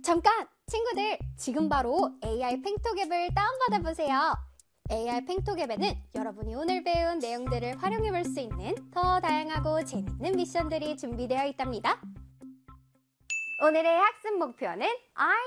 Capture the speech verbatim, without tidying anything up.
잠깐! 친구들, 지금 바로 에이아이 팽톡 앱을 다운받아 보세요. 에이아이 팽톡 앱에는 여러분이 오늘 배운 내용들을 활용해 볼 수 있는 더 다양하고 재밌는 미션들이 준비되어 있답니다. 오늘의 학습 목표는 I